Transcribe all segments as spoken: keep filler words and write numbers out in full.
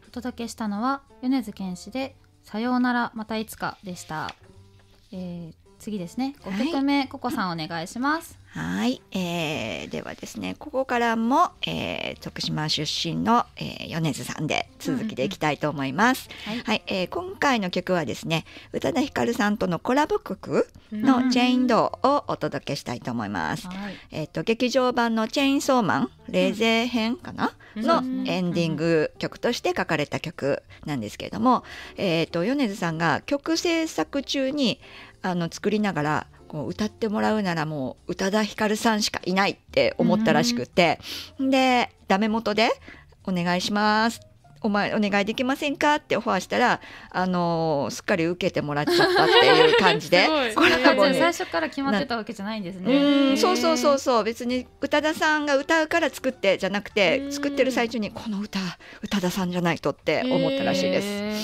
お届けしたのは米津玄師でさようならまたいつかでした。えー、次ですね、ごきょくめ、はい、ココさんお願いします。 はい、えー、ではですね、ここからも、えー、徳島出身の、えー、米津さんで続きでいきたいと思います。うんうん、はい、はい、えー、今回の曲はですね、宇多田ヒカルさんとのコラボ曲のチェーンドーをお届けしたいと思います。うん、はい、えーと、劇場版のチェーンソーマンレゼ編かな、うん、のエンディング曲として書かれた曲なんですけれども、えーと、米津さんが曲制作中にあの作りながらこう歌ってもらうならもう宇多田ヒカルさんしかいないって思ったらしくて、うん、でダメ元でお願いしますお前お願いできませんかってオファーしたら、あのー、すっかり受けてもらっちゃったっていう感じでコラボね、最初から決まってたわけじゃないんですね。 うん、そうそうそうそう、別に宇多田さんが歌うから作ってじゃなくて、作ってる最中にこの歌宇多田さんじゃないとって思ったらしいです。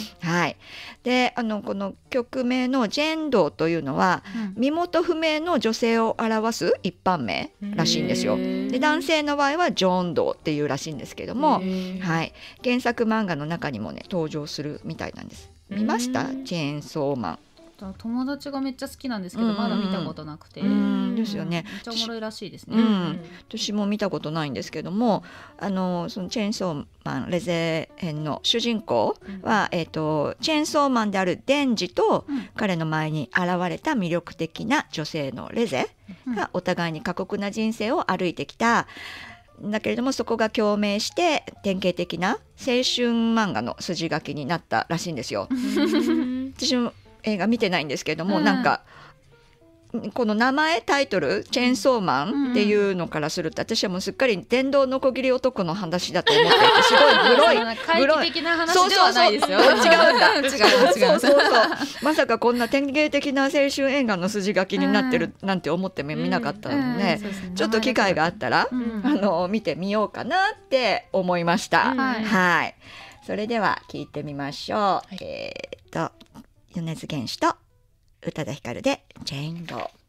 はい、であのこの曲名のジェンドーというのは、うん、身元不明の女性を表す一般名らしいんですよ。で男性の場合はジョンドーっていうらしいんですけども、はい、原作漫画の中にもね登場するみたいなんです。見ました？チェーンソーマン。 友達がめっちゃ好きなんですけど、うん、まだ見たことなくて、 うん、ですよね。 めっちゃおもろいらしいですね。 うん、私も見たことないんですけども、あのそのチェーンソーマンレゼ編の主人公は、うん、えーと、チェーンソーマンであるデンジと、うん、彼の前に現れた魅力的な女性のレゼがお互いに過酷な人生を歩いてきた。だけれどもそこが共鳴して典型的な青春漫画の筋書きになったらしいんですよ。私も映画見てないんですけれども、うん、なんかこの名前タイトルチェーンソーマンっていうのからすると、私はもうすっかり電動のこぎり男の話だと思っていて、すごいグロい怪奇的な話ではないですよ。 そうそうそう、違うんだ違う違うそうそうそうまさかこんな典型的な青春映画の筋書きになってるなんて思っても見なかったので、うんうん、ちょっと機会があったら、うん、あの見てみようかなって思いました。うん、はい、はい、それでは聞いてみましょう。はい、えー、っと米津玄師と宇多田ヒカルでチェーンドー。